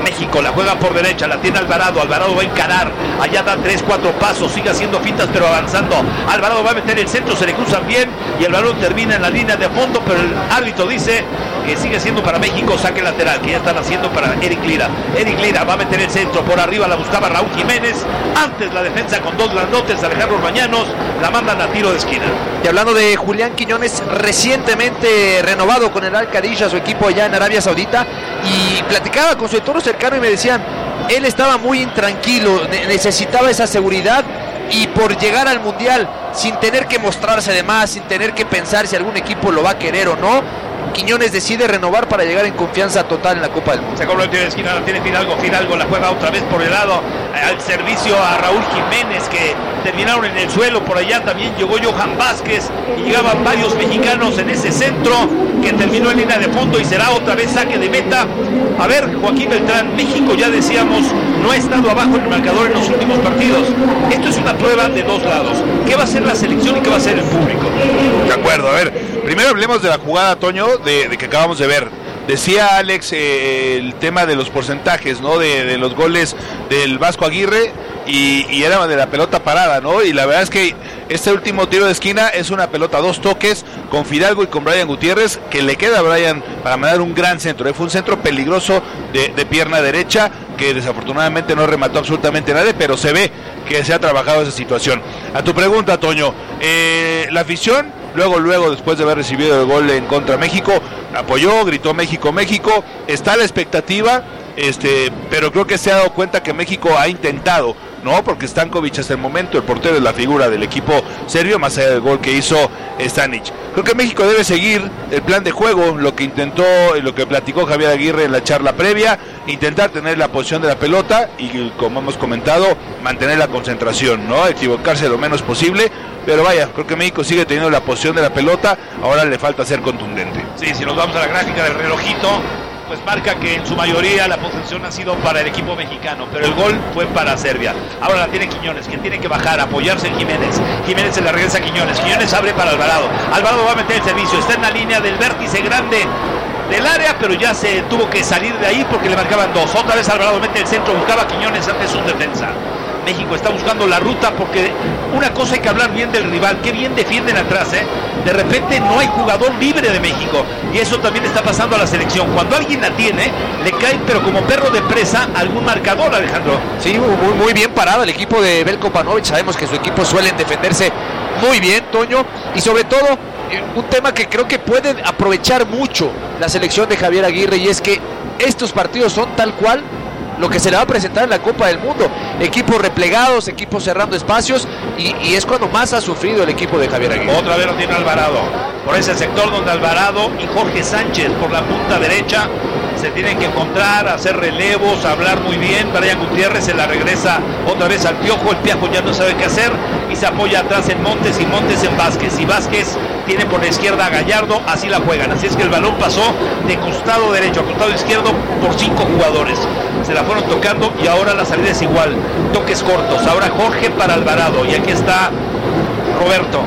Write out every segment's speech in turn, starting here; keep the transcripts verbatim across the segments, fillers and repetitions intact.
México, la juega por derecha, la tiene Alvarado, Alvarado va a encarar, allá da tres, cuatro pasos, sigue haciendo fintas pero avanzando, Alvarado va a meter el centro, se le cruzan bien y el balón termina en la línea de fondo, pero el árbitro dice que sigue siendo para México saque lateral, que ya están haciendo para Eric Lira. Eric Lira va a meter el centro, por arriba la buscaba Raúl Jiménez, antes la defensa con dos grandotes, Alejandro Orbañanos, la mandan a tiro de esquina. Y hablando de Julián Quiñones, recientemente renovado con el Al-Khadija, su equipo allá en Arabia Saudita, y platicaba con su entorno cercano y me decían, él estaba muy intranquilo, necesitaba esa seguridad y por llegar al Mundial sin tener que mostrarse de más, sin tener que pensar si algún equipo lo va a querer o no, Quiñones decide renovar para llegar en confianza total en la Copa del Mundo. Se cobra el tiro de esquina, la tiene Fidalgo, Fidalgo la juega otra vez por el lado, eh, al servicio a Raúl Jiménez, que terminaron en el suelo, por allá también llegó Johan Vázquez, y llegaban varios mexicanos en ese centro, que terminó en línea de fondo y será otra vez saque de meta. A ver, Joaquín Beltrán, México ya decíamos, no ha estado abajo en el marcador en los últimos partidos. Esto es una prueba de dos lados. ¿Qué va a hacer la selección y qué va a hacer el público? De acuerdo, a ver, primero hablemos de la jugada, Toño, de, de que acabamos de ver. Decía Alex eh, el tema de los porcentajes, ¿no? De, de los goles del Vasco Aguirre y, y era de la pelota parada, ¿no? Y la verdad es que este último tiro de esquina es una pelota a dos toques con Fidalgo y con Brian Gutiérrez, que le queda a Brian para mandar un gran centro. ¿eh? Fue un centro peligroso de, de pierna derecha que desafortunadamente no remató absolutamente nadie, pero se ve que se ha trabajado esa situación. A tu pregunta, Toño, eh, la afición luego, luego, después de haber recibido el gol en contra de México, apoyó, gritó México, México, está la expectativa, este, pero creo que se ha dado cuenta que México ha intentado, ¿no? Porque Stankovic hasta el momento, el portero es la figura del equipo serbio, más allá del gol que hizo Stanic. Creo que México debe seguir el plan de juego, lo que intentó, lo que platicó Javier Aguirre en la charla previa, intentar tener la posición de la pelota y, como hemos comentado, mantener la concentración, ¿no? Equivocarse lo menos posible. Pero vaya, creo que México sigue teniendo la posición de la pelota, ahora le falta ser contundente. Sí, si nos vamos a la gráfica del relojito, pues marca que en su mayoría la posesión ha sido para el equipo mexicano, pero el gol fue para Serbia. Ahora la tiene Quiñones, que tiene que bajar, apoyarse en Jiménez. Jiménez se la regresa a Quiñones, Quiñones abre para Alvarado. Alvarado va a meter el servicio, está en la línea del vértice grande del área, pero ya se tuvo que salir de ahí porque le marcaban dos. Otra vez Alvarado mete el centro, buscaba a Quiñones ante su defensa. México está buscando la ruta porque una cosa hay que hablar bien del rival, qué bien defienden atrás, ¿eh? De repente no hay jugador libre de México y eso también está pasando a la selección. Cuando alguien la tiene, le cae pero como perro de presa algún marcador, Alejandro. Sí, muy, muy bien parado el equipo de Belko Paunovic, sabemos que su equipo suelen defenderse muy bien, Toño, y sobre todo un tema que creo que puede aprovechar mucho la selección de Javier Aguirre, y es que estos partidos son tal cual lo que se le va a presentar en la Copa del Mundo, equipos replegados, equipos cerrando espacios, y, y es cuando más ha sufrido el equipo de Javier Aguirre. Otra vez lo tiene Alvarado, por ese sector donde Alvarado y Jorge Sánchez por la punta derecha se tienen que encontrar, hacer relevos, hablar muy bien. Brian Gutiérrez se la regresa otra vez al Piojo, el Piojo ya no sabe qué hacer y se apoya atrás en Montes y Montes en Vázquez, y Vázquez tiene por la izquierda a Gallardo, así la juegan, así es que el balón pasó de costado derecho a costado izquierdo por cinco jugadores, se la fueron tocando y ahora la salida es igual, toques cortos. Ahora Jorge para Alvarado y aquí está Roberto,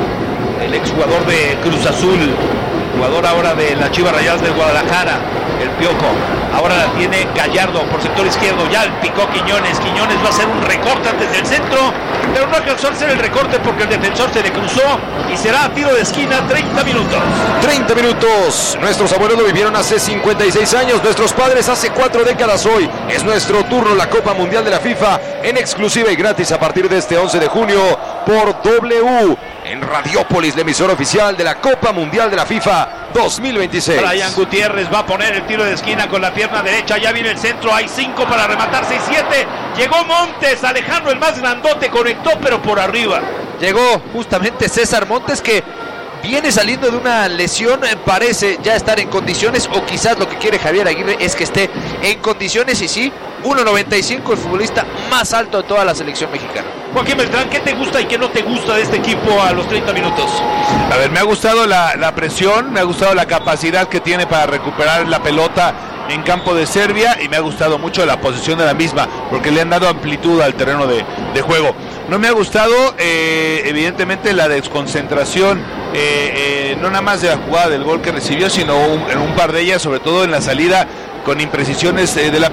el exjugador de Cruz Azul, jugador ahora de las Chivas Rayadas de Guadalajara, el Piojo. Ahora la tiene Gallardo por sector izquierdo, ya el picó Quiñones, Quiñones va a hacer un recorte antes del centro, pero no alcanzó a hacer el recorte porque el defensor se le cruzó y será a tiro de esquina. Treinta minutos. treinta minutos. Nuestros abuelos lo vivieron hace cincuenta y seis años, nuestros padres hace cuatro décadas hoy. Es nuestro turno la Copa Mundial de la FIFA en exclusiva y gratis a partir de este once de junio por W en Radiópolis, la emisora oficial de la Copa Mundial de la FIFA dos mil veintiséis. Brian Gutiérrez va a poner el tiro de esquina con la pierna derecha, ya viene el centro, hay cinco para rematar, seis siete, llegó Montes, Alejandro el más grandote, conectó pero por arriba. Llegó justamente César Montes, que viene saliendo de una lesión, parece ya estar en condiciones, o quizás lo que quiere Javier Aguirre es que esté en condiciones, y sí, uno noventa y cinco, el futbolista más alto de toda la selección mexicana. Joaquín Beltrán, ¿qué te gusta y qué no te gusta de este equipo a los treinta minutos? A ver, me ha gustado la, la presión, me ha gustado la capacidad que tiene para recuperar la pelota en campo de Serbia, y me ha gustado mucho la posición de la misma, porque le han dado amplitud al terreno de, de juego. No me ha gustado, eh, evidentemente, la desconcentración, eh, eh, no nada más de la jugada del gol que recibió, sino un, en un par de ellas, sobre todo en la salida, con imprecisiones eh, de la